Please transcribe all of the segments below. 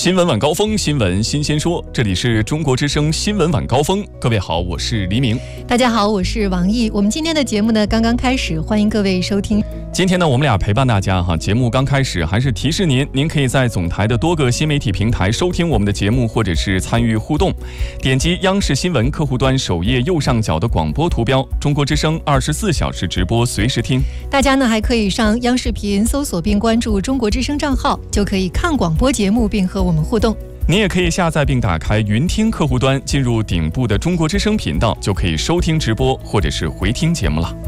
新闻晚高峰，新闻新鲜说，这里是中国之声新闻晚高峰。各位好，我是黎明。 大家好，我是王毅。我们今天的节目呢刚刚开始，欢迎各位收听。 今天呢，我们俩陪伴大家哈。节目刚开始，还是提示您可以在总台的多个新媒体平台收听我们的节目，或者是参与互动。点击央视新闻客户端首页右上角的广播图标，中国之声24小时直播，随时听。 大家呢还可以上央视频搜索并关注中国之声账号，就可以看广播节目并和我们互动。 您也可以下载并打开云听客户端，进入顶部的中国之声频道，就可以收听直播或者是回听节目了。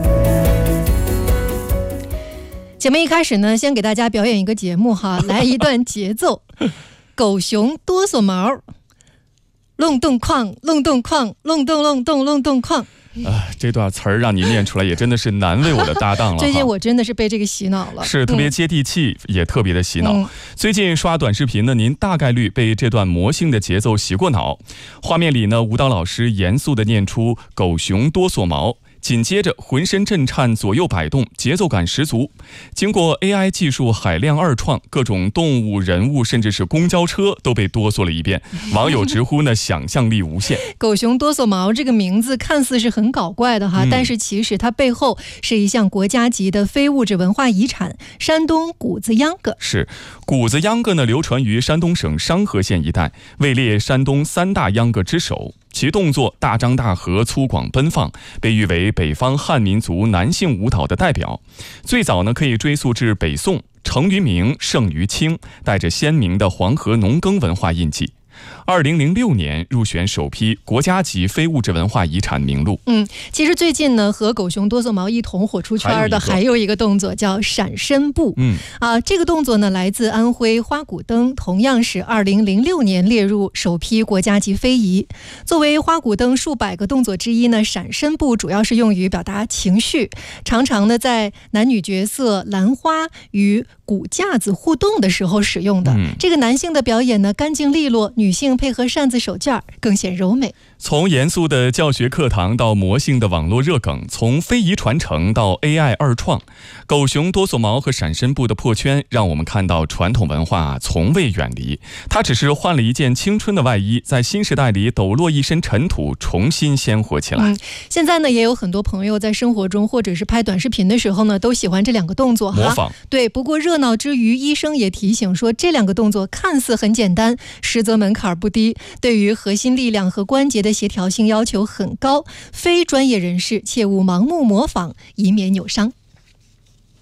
节目一开始呢，先给大家表演一个节目哈，来一段节奏。狗熊哆嗦毛，隆咚哐，隆咚哐，隆咚隆咚隆咚哐。 这段词儿让你念出来也真的是难为我的搭档了。 最近我真的是被这个洗脑了， 是特别接地气，也特别的洗脑。最近刷短视频呢，您大概率被这段魔性的节奏洗过脑。画面里呢，舞蹈老师严肃地念出狗熊哆嗦毛，紧接着浑身震颤，左右摆动，节奏感十足。经过 AI 技术海量二创，各种动物、人物，甚至是公交车都被哆嗦了一遍。网友直呼呢，想象力无限。 狗熊哆嗦毛这个名字看似是很搞怪的哈，但是其实它背后是一项国家级的非物质文化遗产——山东谷子秧歌。 是谷子秧歌呢，流传于山东省商河县一带，位列山东3大秧歌之首。其动作大张大合、粗犷奔放，被誉为北方汉民族男性舞蹈的代表。最早呢，可以追溯至北宋，成于明，盛于清，带着鲜明的黄河农耕文化印记。2006年入选首批国家级非物质文化遗产名录。 其实最近呢，和狗熊哆嗦毛一同火出圈的还有一个动作叫闪身步。这个动作呢来自安徽花鼓灯，同样是2006年列入首批国家级非遗。作为花鼓灯数百个动作之一呢，闪身步主要是用于表达情绪，常常呢在男女角色兰花与鼓架子互动的时候使用的。这个男性的表演呢干净利落，女性配合扇子手绢更显柔美。 从严肃的教学课堂到魔性的网络热梗，从非遗传承到 AI 二创，狗熊哆嗦毛和闪身步的破圈，让我们看到传统文化从未远离，它只是换了一件青春的外衣，在新时代里抖落一身尘土，重新鲜活起来。 现在呢，也有很多朋友在生活中或者是拍短视频的时候呢，都喜欢这两个动作模仿。 对，不过热闹之余，医生也提醒说，这两个动作看似很简单，实则门槛不低，对于核心力量和关节的协调性要求很高，非专业人士切勿盲目模仿，以免扭伤。